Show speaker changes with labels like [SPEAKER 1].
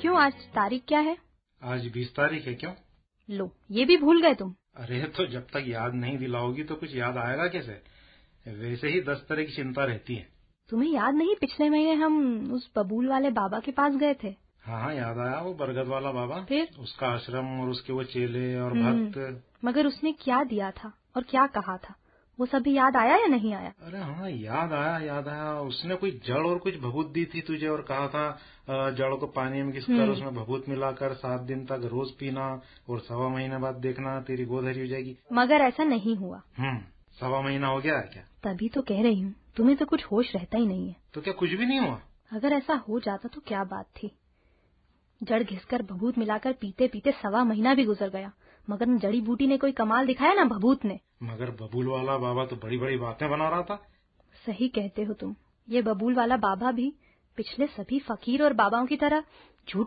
[SPEAKER 1] क्यों, आज तारीख क्या है?
[SPEAKER 2] आज 20 तारीख है। क्यों?
[SPEAKER 1] लो, ये भी भूल गए तुम।
[SPEAKER 2] अरे तो जब तक याद नहीं दिलाओगी तो कुछ याद आएगा कैसे? वैसे ही 10 तरह की चिंता रहती है।
[SPEAKER 1] तुम्हें याद नहीं, पिछले महीने हम उस बबूल वाले बाबा के पास गए थे।
[SPEAKER 2] हाँ, याद आया, वो बरगद वाला बाबा।
[SPEAKER 1] फिर
[SPEAKER 2] उसका आश्रम और उसके वो चेले और भक्त।
[SPEAKER 1] मगर उसने क्या दिया था और क्या कहा था, वो सब भी याद आया या नहीं आया?
[SPEAKER 2] अरे हाँ, याद आया। उसने कोई जड़ और कुछ भभूत दी थी तुझे और कहा था जड़ को पानी में घिसकर उसमें भभूत मिलाकर 7 दिन तक रोज पीना और 1.25 महीने बाद देखना तेरी गोद हरी हो जाएगी।
[SPEAKER 1] मगर ऐसा नहीं हुआ।
[SPEAKER 2] 1.25 महीना हो गया है क्या?
[SPEAKER 1] तभी तो कह रही हूँ, तुम्हें तो कुछ होश रहता ही नहीं है।
[SPEAKER 2] तो क्या कुछ भी नहीं हुआ?
[SPEAKER 1] अगर ऐसा हो जाता तो क्या बात थी। जड़ घिसकर भभूत मिलाकर पीते पीते 1.25 महीना भी गुजर गया, मगर न जड़ी बूटी ने कोई कमाल दिखाया ना भभूत ने।
[SPEAKER 2] मगर बबूल वाला बाबा तो बड़ी बड़ी बातें बना रहा था।
[SPEAKER 1] सही कहते हो तुम, ये बबूल वाला बाबा भी पिछले सभी फकीर और बाबाओं की तरह झूठ